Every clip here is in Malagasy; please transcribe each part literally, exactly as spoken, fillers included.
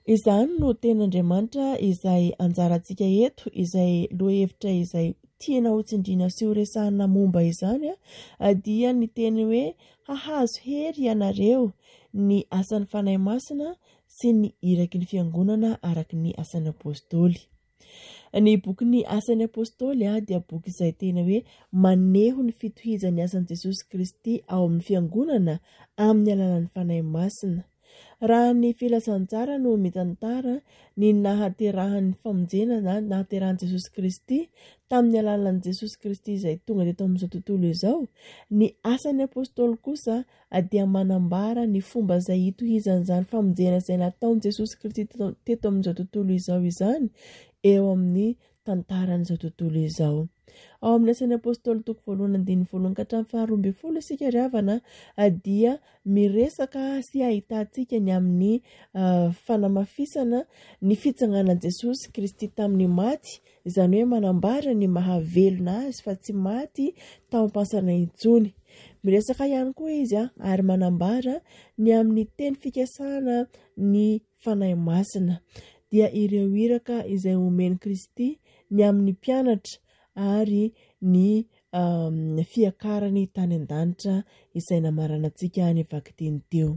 Izany no ten'Andriamanitra izay anjarantsika eto, izay lohahevitra izay tiana ho tsindriana sy ho resahana momba izany a, dia ny teny hoe hahazo hery ianareo ny asan'ny fanahy masina sy ny iraky ny fiangonana araky ny asan'ny apôstôly. Ny boky ny asan'ny apôstôly a dia boky izay tena hoe maneho ny fitohizan'ny asan'i Jesosy Kristy ao amin'ny fiangonana amin'ny alalan'ny fanahy masina. Raha ny filazantsara no mitantara ny nahaterahan'ny famonjenana nahaterahan'i Jesosy Kristy tamin'ny alalan'i Jesosy Kristy izay tonga teto amin'izao tontolo izao, ny asan'ny apôstôly kosa dia manambara ny fomba izay hitohizan'izany famonjena izay nataon'i Jesosy Kristy teto amin'izao tontolo izao izany eo amin'ny tantaran'izao tontolo izao. Ao amin'ny asan'ny apôstôly toko voalohany andininy voalohany ka hatramin'ny faharoa ambin'ny folo isika ravana dia miresaka sy ahitantsika ny amin'ny uh, fanamafisana ny fitsanganan'i Jesosy Kristy tamin'ny maty, izany hoe manambara ny mahavelona azy fa tsy maty taom-pasana intsony. Miresaka ihany koa izy a, ary manambara ny amin'ny teny fikasana ny fanahy masina dia ireo iraka izay omeny Kristy ny amin'ny mpianatra ary ny um, fiakarany tany an-danitra izay namarana antsika ny vakitiny teo.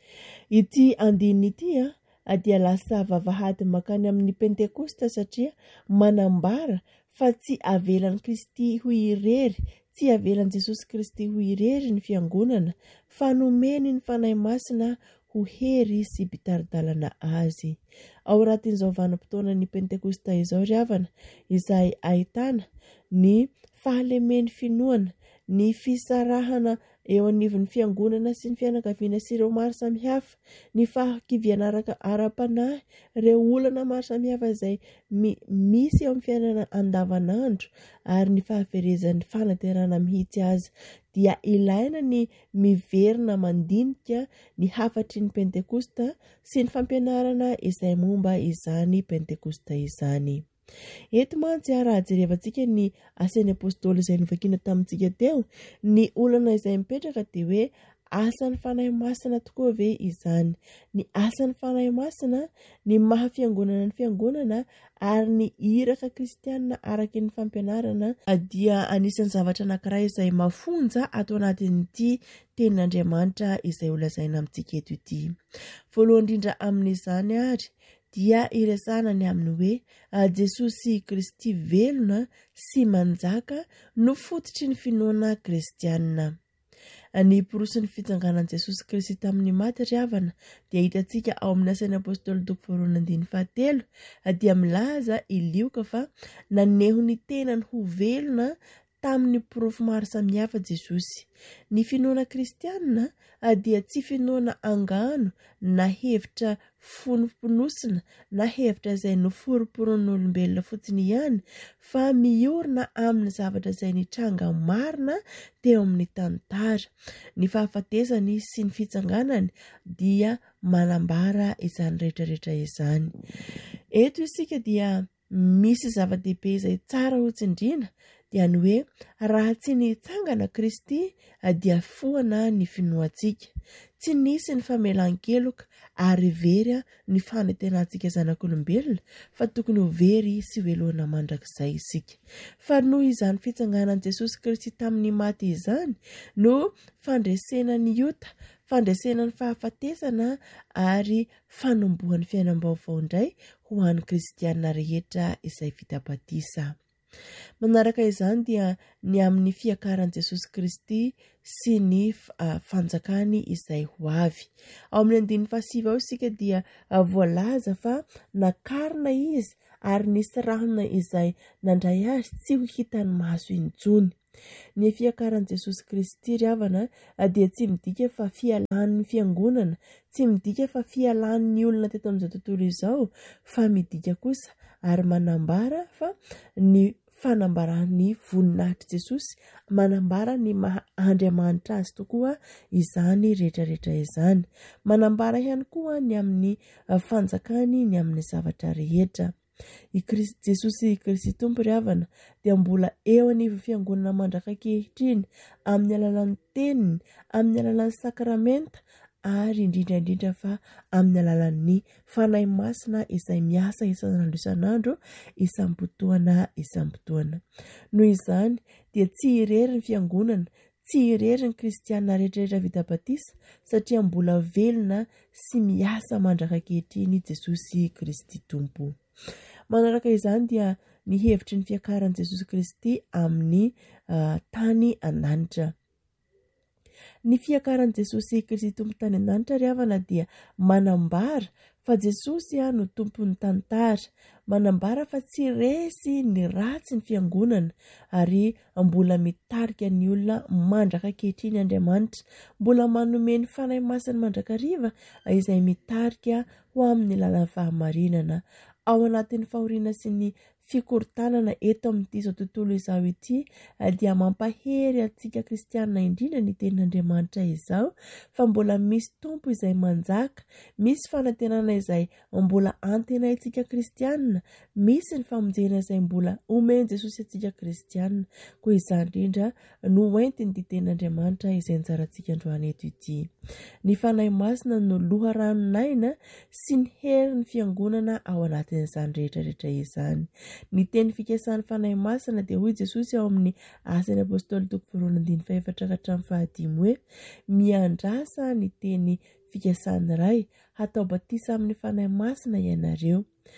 Ity andininy ity a dia lasa vavahady makany amin'ny Pentekosta satria manambara fa tsy avelan'i Kristy ho irery, tsy avelan'i Jesosy Kristy ho irery ny fiangonana, fa nomeny ny fanahy masina ho hery sy bitaridalana azy. Ao ratin'izao vanim-potoana ny Pentekosta izao ravana, izay ahitana ny fahalemeny finoana, ny fisarahana eo anivon'ny fiangonana sy ny fianakaviana sy ireo maro samihafa, ny fahakiviana araka ara-panahy, ireo olana maro samihafa izay mi misy eo amin'ny fiainana andavanandro, ary ny fahaverezan'ny fanaterana mihitsy azy. Dia ilaina ny miverina mandinika ny hafatry ny Pentekosta sy ny fampianarana izay momba izany Pentekosta izany. Eto mantsy raha jerevantsika ny asan'ny apôstôly izay novakiana tamintsika teo, ny olana izay mipetraka dia hoe asan'ny fanahy masina tokoa ve izany. Ny asan'ny fanahy masina ny maha fiangonana ny fiangonana ary ny iraka kristianina araky ny fampianarana dia anisan'ny zavatra anankiray izay mafonja atao anatin'ity tenin'Andriamanitra izay holazaina amintsika eto ity. Voalohany indrindra amin'izany ary dia iresahana ny amin'ny hoe Jesosy Kristy velona sy manjaka no fototry ny finoana kristianina. Ny porosy ny fitsanganan'i Jesosy Kristy tamin'ny maty ravana dia hitantsika ao amin'ny asan'ny apôstôly toko voalohany andininy fahatelo dia milaza ilioka fa naneho ny tenany ho velona tamin'ny porofo maro samihafa Jesosy. Ny finoana kristianina dia tsy finoana angano na hevitra fonimponosina na hevitra izay noforoporon'olombelona fotsiny ihany, fa miorina amin'ny zavatra izay nitranga marina teo amin'ny tantara. Ny fahafatesany sy ny fitsanganany dia manambara izany rehetrarehetra izany. Eto isika dia misy zava-dehibe izay tsara ho tsindriana, dia ny hoe raha tsy nitsangana Kristy dia foana ny finoantsika. Tsy nisy ny famelan-keloka ary very ny fanantenantsika zanak'olombelona, fa tokony ho very sy velohana mandrakizay isika. Fa noho izany fitsanganan'i Jesosy Kristy tamin'ny maty izany no fandresenany ota, fandresenany fahafatesana ary fanombohan'ny fiainam-baovao indray ho an'ny kristianina rehetra izay vita batisa. Manaraka izany dia ny amin'ny fiakaran'i Jesosy Kristy sy ny fanjakany izay ho avy. Ao amin'ny andininy fahasivy ao isika dia voalaza fa nakarina izy ary nisy rahona izay nandray azy tsy ho hitan'ny maso intsony. Ny fiakaran'i Jesosy Kristy ravana dia tsy midika fa fialan'ny fiangonana, tsy midika fa fialan'ny olona teto amin'izao tontolo izao, fa midika kosa ary manambara fa ny fanambarany voninahitry Jesosy, manambara ny maha Andriamanitra azy tokoa izany rehetrarehetra izany. Manambara ihany koa ny amin'ny fanjakany ny amin'ny zavatra rehetra. I Kristy Jesosy Kristy Tompo ravana dia mbola eo anivon'ny fiangonana mandrakakehitra iny amin'ny alalan'ny teniny, amin'ny alalan'ny sakramenta ary indrindra indrindra fa amin'ny alalan'ny fanahy masina izay miasa isan'andro isan'andro isam-potoana isam-potoana. Noho izany dia tsy irery ny fiangonana, tsy irery ny kristianina rehetrarehetra vita batisa satria mbola velona sy miasa mandraka ankehitriny Jesosy Kristy Tompo. Manaraka izany dia ny hevitry ny fiakaran'i Jesosy Kristy amin'ny uh, tany an-danitra. Ny fiakaran'i Jesosy Kristy Tompo tany an-danitra ry havana dia manambara fa Jesosy no tompon'ny tantara, manambara fa tsy resy ny ratsy ny fiangonana ary mbola mitarika ny olona mandraka ankehitriny Andriamanitra, mbola manome ny fanahy masina mandrakariva izay mitarika ho amin'ny lalan'ny fahamarinana. Ao anatin'ny fahoriana sy ny fikorontanana eto amin'ity izao tontolo izao ity dia mampahery antsika kristianina indrindra ny tenin'Andriamanitra izao fa mbola misy tompo izay manjaka, misy fanantenana izay mbola antenaintsika kristianina, misy ny famonjena izay mbola omeny Jesosy antsika kristianina. Koa izany indrindra no entiny ity tenin'Andriamanitra izay anjarantsika androany eto ity. Ny fanahy masina no loha ranonaina sy ny hery ny fiangonana ao anatin'izany rehetra rehetra izany. Ny teny fikasan'ny fanahy masina dia hoy Jesosy ao amin'ny Asan'ny Apôstôly toko faharoa andiny fahaefatra ka hatramin'ny fahadimy hoe miandrasa ny teny fikasany iray, hatao batisa amin'ny fanahy masina ianareo.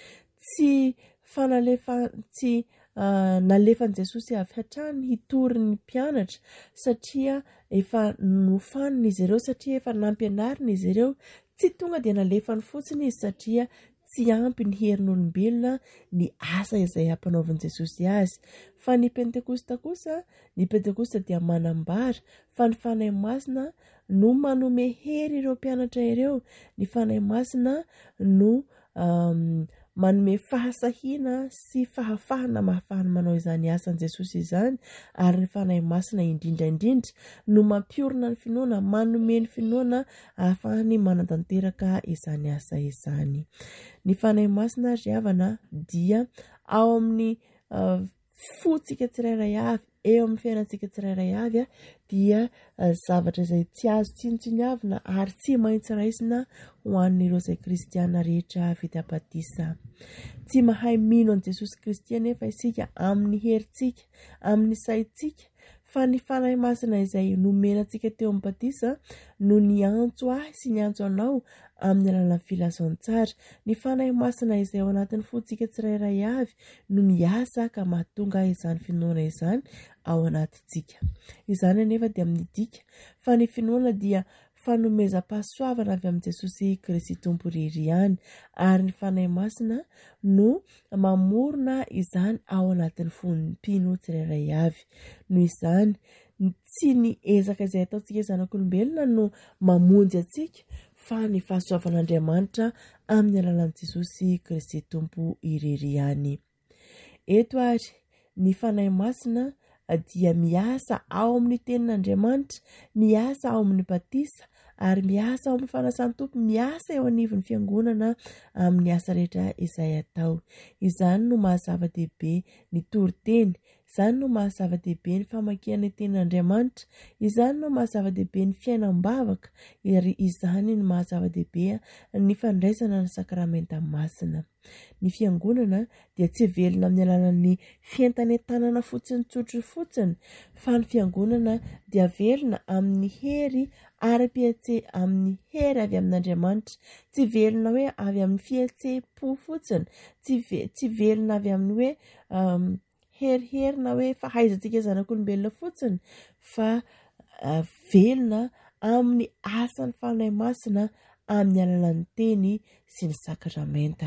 Tsy fanalefa tsy uh, nalefan'i Jesosy avy hatrany hitory ny mpianatra satria efa nofaniny izy ireo, satria efa nampianarina izy ireo. Tsy tonga dia nalefany fotsiny izy satria tsy ampy ny herin'olombelona ny asa izay ampanaovan'i Jesosy azy. Fa ny Pentekosta kosa, ny Pentekosta dia manambara fa ny fanahy masina no manome hery ireo mpianatra ireo, ny fanahy masina no um, manome fahasahina sy fahafahana mahafahana manao izany asan'i Jesosy izany, ary ny fanahy masina indrindra indrindra no mampiorina ny finoana, manome ny finoana ahafahany manatanteraka izany asa izany. Ny fanahy masina ry havana dia ao amin'ny uh, fotsika tsirairay avy, eo amin'ny fiainantsika tsirairay avy a, dia uh, zavatra izay tsy azo tsinotsiniavina ary tsy maintsy raisina ho an'ireo izay kristianina rehetra vita batisa. Tsy mahay mino an'i Jesosy Kristy anefa isika amin'ny herintsika, amin'ny saintsika, fa ny fanahy masina izay nomenantsika teo amin'ny batisa no ny antso ahy sy ny antso anao amin'ny alalan'ny filazaon-tsara. Ny fanahy masina izay ao anatin'ny fotsika tsirairay avy no miasa ka mahatonga izany finoana izany ao anatintsika. Izany anefa dia amin'ny dika fa ny finoana dia fanomezam-pahasoavana avy amin'ny Jesosy Kristy Tompo irery ihany, ary ny fanahy masina no mamorona izany ao anatin'ny fonom-pino tsirairay avy. Noho izany tsy ny ezaka izay ataontsika zanak'olombelona no mamonjy antsika, fa ny fahasoavan'Andriamanitra amin'ny alalan'i Jesosy Kristy Tompo irery ihany. Eto ary ny fanahy masina dia miasa ao amin'ny tenin'Andriamanitra, miasa ao amin'ny batisa, ary miasa ao amin'ny fanasan'ny tompo, miasa eo anivon'ny fiangonana amin'ny asa rehetra izay atao. Izany no mahazava-dehibe ny toriteny, izany no mahazava-dehibe ny famakiana ny tenin'Andriamanitra, izany no mahazava-dehibe ny fiainam-bavaka, ary izany no mahazava-dehibe ny fandraisana ny sakramenta masina. Ny fiangonana dia tsy velona amin'ny alalan'ny fientanentanana fotsiny tsotro fotsiny, fa ny fiangonana dia velona amin'ny hery ara-pietse amin'ny hery avy amin'Andriamanitra, tsy velona hoe avy amin'ny fietse-po fotsiny, tsy ve, tsy velona avy amin'ny hoe um, heriherina hoe fahaizantsika zanak'olombelona fotsiny, fa uh, velona amin'ny asan'ny fanahy masina amin'ny alalan'ny teny sy ny sakramenta.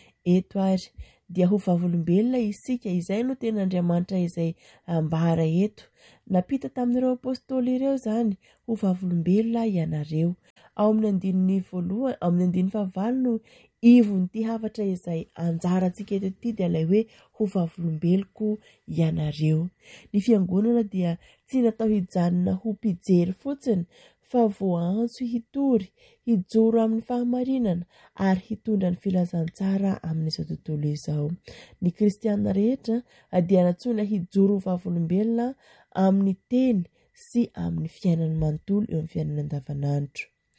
Eto ary dia ho vavolombelona isika, izay no tenin'Andriamanitra izay ambara eto. Napita tamin'ireo apôstôly ireo zany, ho vavolombelona ianareo. Ao amin'ny andininy voalohany, amin'ny andininy fahavalo no ivon'ity havatra izay anjarantsika eto ity dia ilay hoe ho vavolombeloko ianareo. Ny fiangonana dia tsy natao hijanona ho mpijery fotsiny, fa voantso hitory, hijoro amin'ny fahamarinana ary hitondra ny filazantsara amin'izao tontolo izao. Ny kristianina rehetra dia natsoina hijoro ho vavolombelona amin'ny teny sy amin'ny fiainany manontolo eo amin'ny fiainany andavanandro.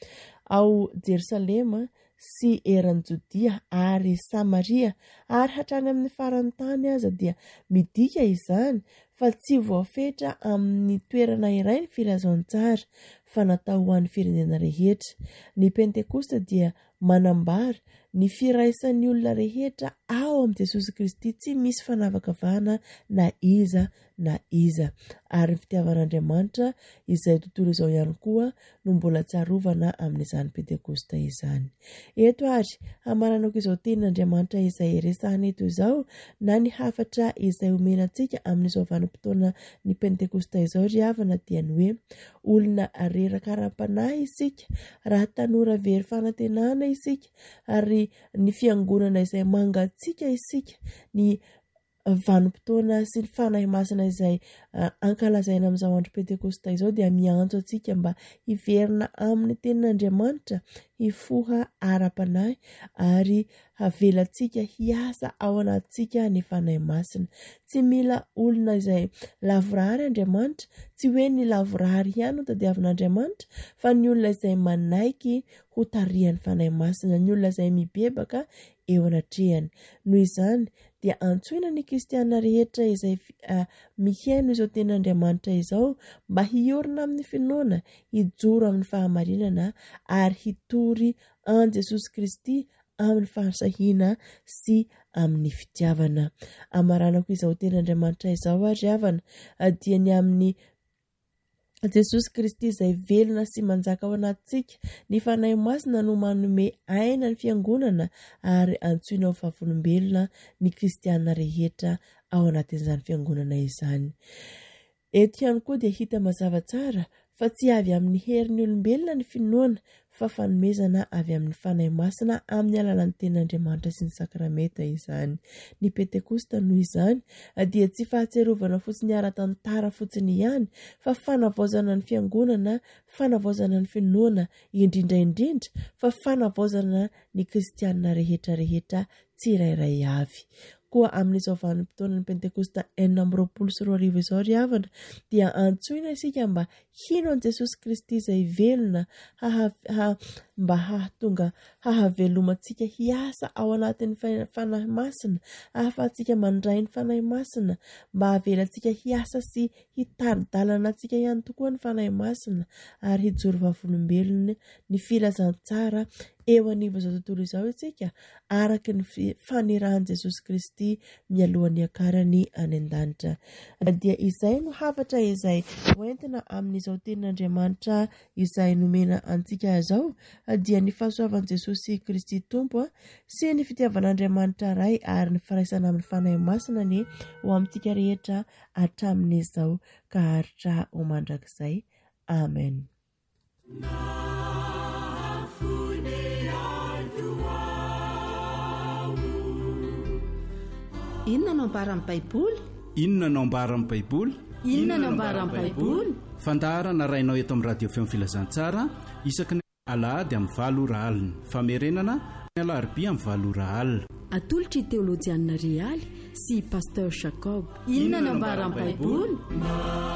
ao Jerosalema sy eran'ny Jodia ary Samaria ary hatrany amin'ny farany tany aza dia midika izany fa tsy voafetra amin'ny toerana iray ny filazaon-tsara fa natao ho an'ny firenena rehetra. Ny Pentekosta dia manambara ny firaisan'ny olona rehetra ao amin'i Jesosy Kristy, tsy misy fanavakavahana na iza na iza, ary ny fitiavan'Andriamanitra izay tontolo izao ihany koa no mbola tsarovana amin'izany Pentekosta izany. Eto ary hamaranako izao tenin'Andriamanitra izay resahana eto izao na ny hafatra izay omenantsika amin'izao vanim-potoana ny Pentekosta izao ry havana dia ny hoe olona reraka ara-panahy isika, raha tanora very fanantenana isika, ary ny fiangonana izay mangatsika isika, ny vanim-potoana sy ny fanahy masina izay uh, ankalazaina amin'izao andro Pentekosta izao dia miantso antsika mba hiverina amin'ny tenin'Andriamanitra, hifoha ara-panahy ary havelantsika hiasa ao anatintsika ny fanahy masina. Tsy mila olona izay lavorary Andriamanitra, tsy hoe ny lavorary ihany no tadiavin'Andriamanitra, fa ny olona izay manaiky ho tarihan'ny fanahy masina, ny olona izay mibebaka eo anatrehany. Noho izany dia antsoina ny kristiana rehetra izay uh, miheno izao tenin'Andriamanitra izao mba hiorina amin'ny finoana, hijoro amin'ny fahamarinana ary hitory an Jesosy Kristy amin'ny fahasahina sy amin'ny fitiavana. Amaranako izao tenin'Andriamanitra izao ary havana dia ny amin'ny Jesosy Kristy izay velona sy manjaka ao anatintsika, ny fanahy masina no manome aina ny fiangonana ary antsoina ho vavolombelona ny kristiana rehetra ao anatin'izany fiangonana izany. Eto ihany koa dia hita mazava tsara fa tsy avy amin'ny herin'ny olombelona ny finoana, fa fanomezana avy amin'ny fanahy masina amin'ny alalan'ny tenin'Andriamanitra sy ny sakramenta izany. Ny Pentekosta noho izany dia tsy fahatserovana fotsiny ara-tantara fotsiny ihany, fa fanavaozana ny fiangonana, fanavaozana ny finoana indrindra indrindra, fa fanavaozana ny kristiana rehetra rehetra tsirairay avy. Koa amin'izao vanim-potoana ny Pentekosta enina amby roapolo sy roa arivo izao ry havana dia antsoina isika mba hino an Jesosy Kristy izay velona, haha, ha, mba hahatonga hahavelomantsika hiasa ao anatin'ny fanahy masina, ahafahantsika mandray ny fanahy masina, mba havelantsika hiasa sy hitaridalana antsika ihany tokoa ny fanahy masina ary hijoro vavolombelona ny filazantsara eo anivy izao tontolo izao isika araka ny fanirahan Jesosy Kristy mialohan'ny akarany any an-danitra. Dia izay no hafatra izay hoentina amin'izao tenin'Andriamanitra izay nomena antsika izao dia ny fahasoavan'i Jesosy Kristy Tompo sy ny fitiavan'Andriamanitra ray ary ny firaisana amin'ny fanahy masina ny ho amintsika rehetra hatramin'izao ka haritra ho mandrakizay. Amen. Inona no ambaran'ny Baiboly? Inona no ambaran'ny Baiboly? Inona no ambaran'ny Baiboly? Fandaharana rainao eto amin'ny radio feo filazantsara isaky ny alahady amin'ny valo ora alina, famerenana ny alarobia amin'ny valo ora alina. Atolotry teolojiana Rialy sy Pasteur Jacob. Inona no ambaran'ny Baiboly?